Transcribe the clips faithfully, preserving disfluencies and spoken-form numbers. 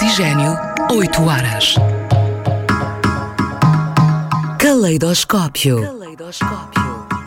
Oxigênio, oito horas. Caleidoscópio. Caleidoscópio.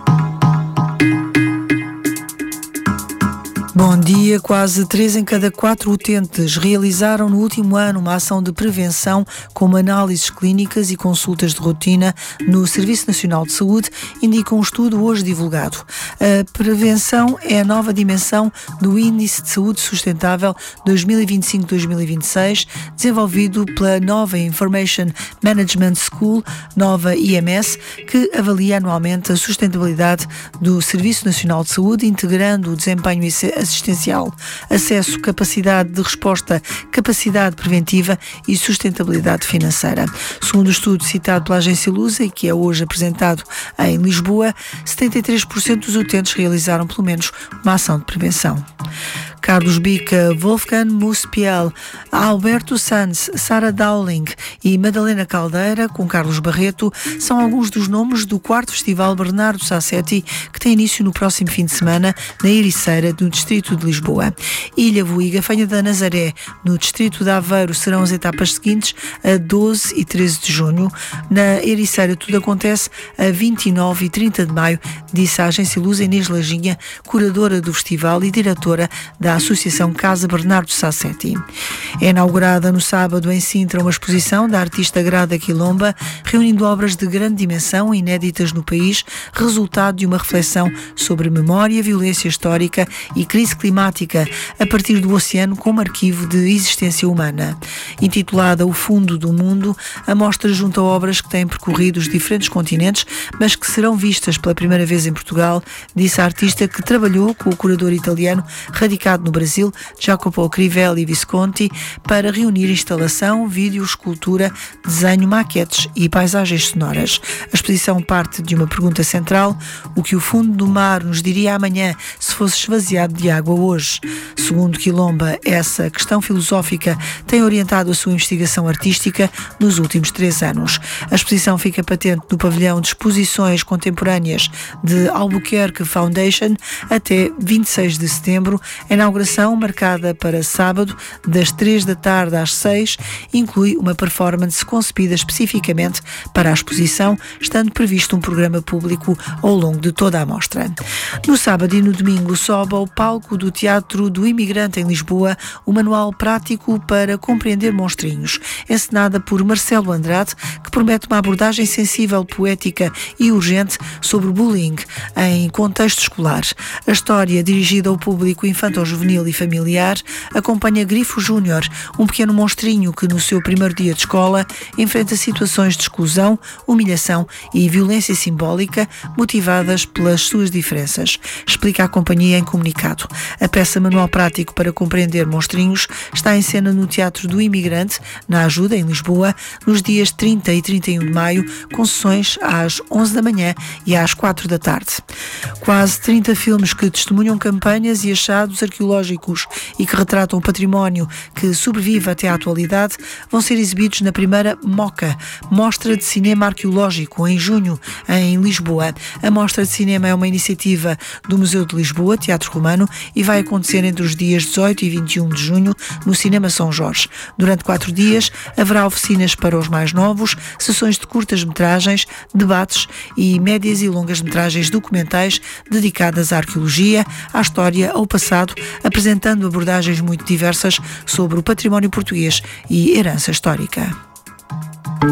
Bom dia. Quase três em cada quatro utentes realizaram no último ano uma ação de prevenção, como análises clínicas e consultas de rotina no Serviço Nacional de Saúde, indica um estudo hoje divulgado. A prevenção é a nova dimensão do Índice de Saúde Sustentável dois mil e vinte e cinco a dois mil e vinte e seis, desenvolvido pela Nova Information Management School, nova I M S, que avalia anualmente a sustentabilidade do Serviço Nacional de Saúde, integrando o desempenho assistencial, acesso, capacidade de resposta, capacidade preventiva e sustentabilidade financeira. Segundo o estudo citado pela agência Lusa e que é hoje apresentado em Lisboa, setenta e três por cento dos utentes realizaram pelo menos uma ação de prevenção. Carlos Bica, Wolfgang Muspiel, Alberto Sanz, Sara Dowling e Madalena Caldeira, com Carlos Barreto, são alguns dos nomes do quarto Festival Bernardo Sassetti, que tem início no próximo fim de semana na Ericeira, no distrito de Lisboa. Ilhavo e Gafanha da Nazaré, no distrito de Aveiro, serão as etapas seguintes, a doze e treze de junho. Na Ericeira tudo acontece a vinte e nove e trinta de maio, disse a agência Lusa Inês Lajinha, curadora do festival e diretora da Associação Casa Bernardo Sassetti. É inaugurada no sábado em Sintra uma exposição da artista Grada Quilomba, reunindo obras de grande dimensão, inéditas no país, resultado de uma reflexão sobre memória, violência histórica e crise climática, a partir do oceano como arquivo de existência humana. Intitulada O Fundo do Mundo, a mostra junta obras que têm percorrido os diferentes continentes, mas que serão vistas pela primeira vez em Portugal, disse a artista, que trabalhou com o curador italiano radicado no Brasil, Jacopo Crivelli Visconti, para reunir instalação, vídeo, escultura, desenho, maquetes e paisagens sonoras. A exposição parte de uma pergunta central: o que o fundo do mar nos diria amanhã se fosse esvaziado de água hoje? Segundo Quilomba, essa questão filosófica tem orientado a sua investigação artística nos últimos três anos. A exposição fica patente no pavilhão de exposições contemporâneas de Albuquerque Foundation até vinte e seis de setembro. A inauguração, marcada para sábado, das três da tarde às seis, inclui uma performance concebida especificamente para a exposição, estando previsto um programa público ao longo de toda a mostra. No sábado e no domingo sobe ao palco do Teatro do Imigrante em Lisboa o manual prático para compreender monstrinhos, encenada por Marcelo Andrade, que promete uma abordagem sensível, poética e urgente sobre o bullying em contexto escolar. A história, dirigida ao público infanto-juvenil e familiar, acompanha Grifo Júnior, um pequeno monstrinho que no seu primeiro dia de escola enfrenta situações de exclusão, humilhação e violência simbólica motivadas pelas suas diferenças, explica a companhia em comunicado. A peça Manual Prático para Compreender Monstrinhos está em cena no Teatro do Imigrante, na Ajuda, em Lisboa, nos dias trinta e trinta e um de maio, com sessões às onze da manhã e às quatro da tarde. Quase trinta filmes que testemunham campanhas e achados arqueológicos e que retratam o património que sobrevive até à atualidade vão ser exibidos na primeira MOCA, Mostra de Cinema Arqueológico, em junho, em Lisboa. A Mostra de Cinema é uma iniciativa do Museu de Lisboa, Teatro Romano, e vai acontecer entre os dias dezoito e vinte e um de junho no Cinema São Jorge. Durante quatro dias haverá oficinas para os mais novos, sessões de curtas-metragens, debates e médias e longas-metragens documentais dedicadas à arqueologia, à história, ao passado, apresentando abordagens muito diversas sobre o património português e herança histórica.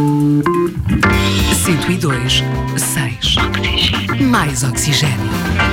cento e dois, seis. Mais oxigênio.